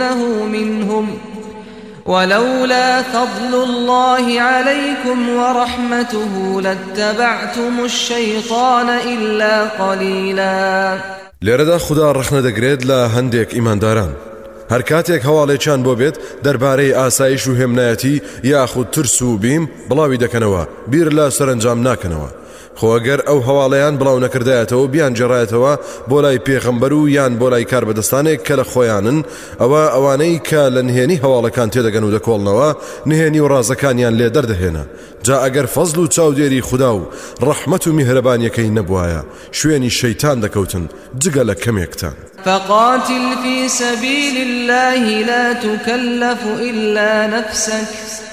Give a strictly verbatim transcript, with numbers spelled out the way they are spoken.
منهم ولولا فضل الله عليكم ورحمته لاتبعتم الشيطان إلا قليلا. لێرەدا خوددا ڕەخنە دەگرێت لە هەندێک ئیمانداران هەر کاتێک هەواڵێکیان بۆ بێت دەربارەی ئاسایش و هێمنایەتی یاخود ترس و بیم بڵاوی دەکەنەوە بیر لە سەرنجام ناکەنەوە. خۆگەر ئەو هەواڵەیان بڵاو نەکردایەتەوە بیان جێڕایەتەوە بۆ لای پێغەمبەر و یان بۆ لای کاربەدەستانێک کە لە خۆیانن ئەوە ئەوانەی کە لە نهێنی هەواڵەکان تێدەگەن و دەکۆڵنەوە نهێنی و ڕازەکانیان لێ دەردەهێنا. جا ئەگەر فەزل و چاودێری خوددا و ڕەحمەت و میهرەبانیەکەی نەبوایە شوێنی شەیتان دەکەوتن جگە لە کەمێکتان. فقاتل في سبيل الله لا تكلف إلا نفسك